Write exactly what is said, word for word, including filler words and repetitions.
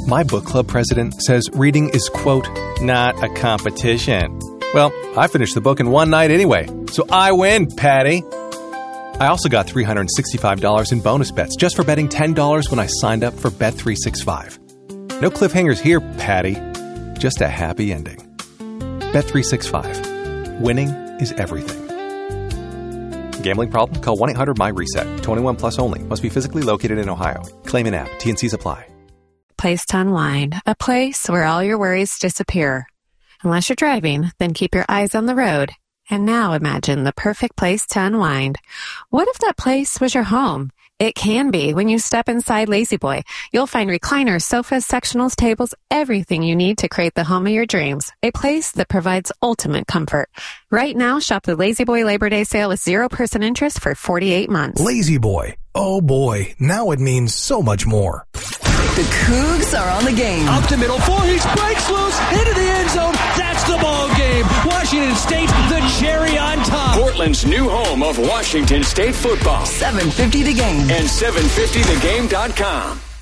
My book club president says reading is, quote, not a competition. Well, I finished the book in one night anyway, so I win, Patty. I also got three hundred sixty-five dollars in bonus bets just for betting ten dollars when I signed up for Bet three sixty-five. No cliffhangers here, Patty. Just a happy ending. Bet three sixty-five. Winning is everything. Gambling problem? Call one eight hundred my reset. twenty-one plus only. Must be physically located in Ohio. Claim in app. T N Cs apply. Place to unwind. A place where all your worries disappear. Unless you're driving, then keep your eyes on the road. And now imagine the perfect place to unwind. What if that place was your home? It can be when you step inside La-Z-Boy. You'll find recliners, sofas, sectionals, tables, everything you need to create the home of your dreams. A place that provides ultimate comfort. Right now, shop the La-Z-Boy Labor Day sale with zero percent interest for forty-eight months. La-Z-Boy. Oh boy, now it means so much more. The Cougs are on the game. Up the middle, four, he breaks loose, into the end zone. That's the ball game. Washington State, the cherry on top. Portland's new home of Washington State football. seven fifty The Game. And seven fifty the game dot com.